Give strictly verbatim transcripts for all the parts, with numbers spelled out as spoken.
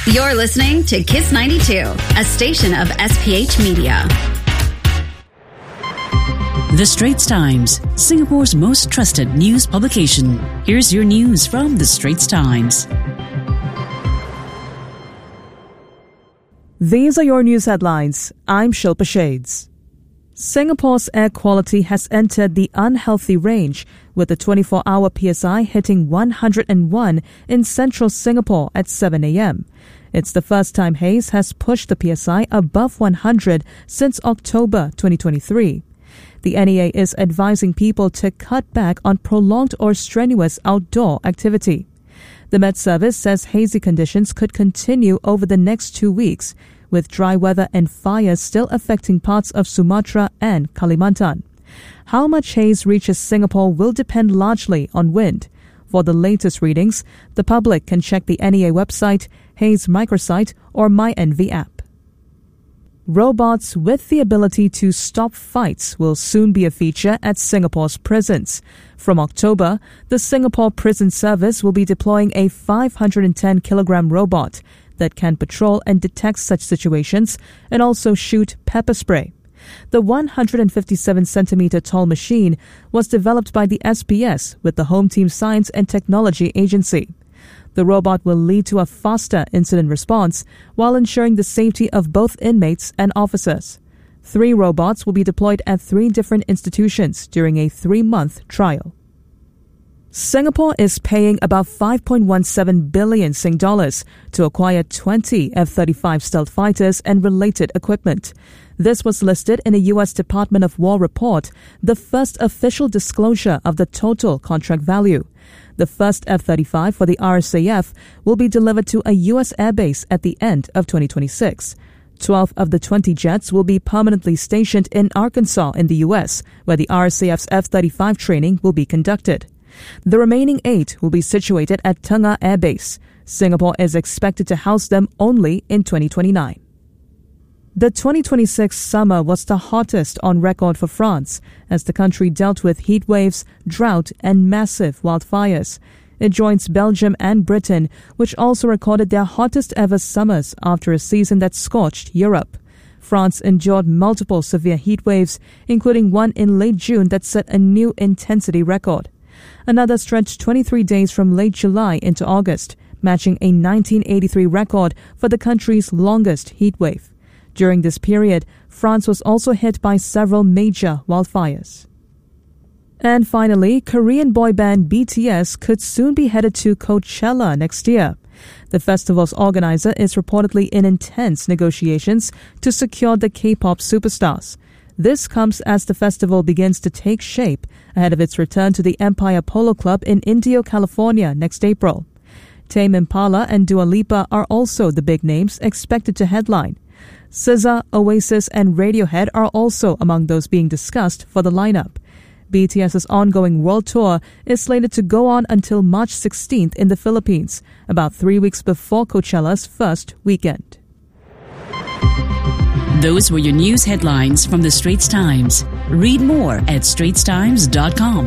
You're listening to Kiss ninety-two, a station of S P H Media. The Straits Times, Singapore's most trusted news publication. Here's your news from The Straits Times. These are your news headlines. I'm Shilpa Shades. Singapore's air quality has entered the unhealthy range, with the twenty-four hour P S I hitting one hundred one in central Singapore at seven a.m. It's the first time haze has pushed the P S I above one hundred since October twenty twenty-three. The N E A is advising people to cut back on prolonged or strenuous outdoor activity. The Met Service says hazy conditions could continue over the next two weeks, with dry weather and fires still affecting parts of Sumatra and Kalimantan. How much haze reaches Singapore will depend largely on wind. For the latest readings, the public can check the N E A website, Haze Microsite, or MyNV app. Robots with the ability to stop fights will soon be a feature at Singapore's prisons. From October, the Singapore Prison Service will be deploying a five hundred ten kilogram robot that can patrol and detect such situations and also shoot pepper spray. The one hundred fifty-seven centimeter tall machine was developed by the S P S with the Home Team Science and Technology Agency. The robot will lead to a faster incident response while ensuring the safety of both inmates and officers. Three robots will be deployed at three different institutions during a three-month trial. Singapore is paying about five point one seven billion Sing dollars to acquire twenty F thirty-five stealth fighters and related equipment. This was listed in a U S Department of War report, the first official disclosure of the total contract value. The first F thirty-five for the R S A F will be delivered to a U S airbase at the end of twenty twenty-six. Twelve of the twenty jets will be permanently stationed in Arkansas in the U S, where the R S A F's F thirty-five training will be conducted. The remaining eight will be situated at Tengah Air Base. Singapore is expected to house them only in twenty twenty-nine. The twenty twenty-six summer was the hottest on record for France, as the country dealt with heat waves, drought, and massive wildfires. It joins Belgium and Britain, which also recorded their hottest ever summers after a season that scorched Europe. France endured multiple severe heat waves, including one in late June that set a new intensity record. Another stretched twenty-three days from late July into August, matching a nineteen eighty-three record for the country's longest heat wave. During this period, France was also hit by several major wildfires. And finally, Korean boy band B T S could soon be headed to Coachella next year. The festival's organizer is reportedly in intense negotiations to secure the K-pop superstars. This comes as the festival begins to take shape ahead of its return to the Empire Polo Club in Indio, California next April. Tame Impala and Dua Lipa are also the big names expected to headline. S Z A, Oasis and Radiohead are also among those being discussed for the lineup. B T S's ongoing world tour is slated to go on until March sixteenth in the Philippines, about three weeks before Coachella's first weekend. Those were your news headlines from The Straits Times. Read more at straits times dot com.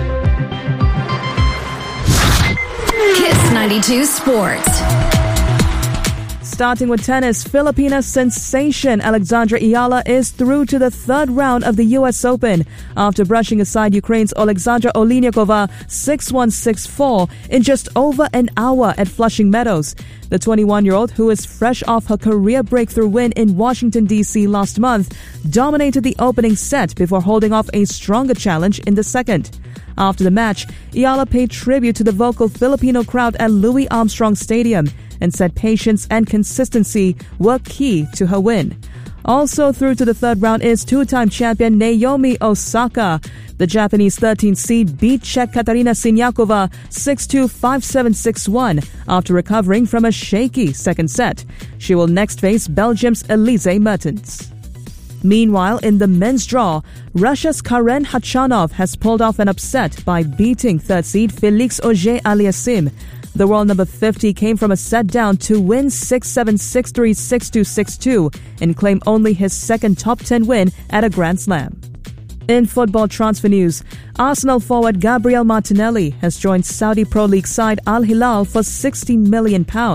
Kiss ninety-two Sports. Starting with tennis, Filipina sensation Alexandra Ayala is through to the third round of the U S Open after brushing aside Ukraine's Alexandra Oleniakova six one six four in just over an hour at Flushing Meadows. The twenty-one-year-old, who is fresh off her career breakthrough win in Washington, D C last month, dominated the opening set before holding off a stronger challenge in the second. After the match, Ayala paid tribute to the vocal Filipino crowd at Louis Armstrong Stadium and said patience and consistency were key to her win. Also through to the third round is two-time champion Naomi Osaka. The Japanese thirteenth seed beat Czech Katarina Siniakova six two, five seven, six one after recovering from a shaky second set. She will next face Belgium's Elise Mertens. Meanwhile, in the men's draw, Russia's Karen Khachanov has pulled off an upset by beating third seed Felix Auger-Aliassime. The world number fifty came from a set down to win six seven, six three, six two, six two and claim only his second top ten win at a Grand Slam. In football transfer news, Arsenal forward Gabriel Martinelli has joined Saudi Pro League side Al Hilal for sixty million pounds.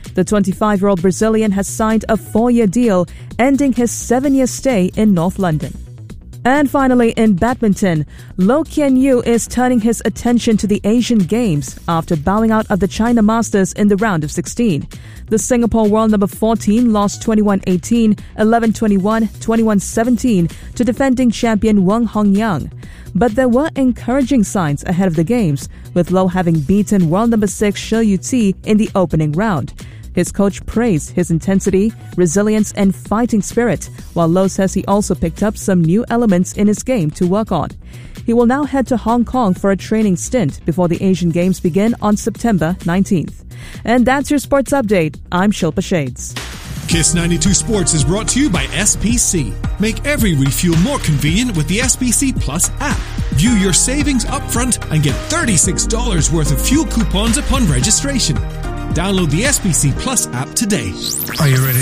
The twenty-five-year-old Brazilian has signed a four-year deal, ending his seven-year stay in North London. And finally, in badminton, Loh Kian Yu is turning his attention to the Asian Games after bowing out of the China Masters in the round of sixteen. The Singapore world number fourteen lost twenty-one eighteen, eleven twenty-one, twenty-one seventeen to defending champion Wang Hongyang. But there were encouraging signs ahead of the Games, with Loh having beaten world number six She Yuqi in the opening round. His coach praised his intensity, resilience, and fighting spirit, while Loh says he also picked up some new elements in his game to work on. He will now head to Hong Kong for a training stint before the Asian Games begin on September nineteenth. And that's your sports update. I'm Shilpa Shades. Kiss ninety-two Sports is brought to you by S P C. Make every refuel more convenient with the S P C Plus app. View your savings upfront and get thirty-six dollars worth of fuel coupons upon registration. Download the S P C Plus app today. Are you ready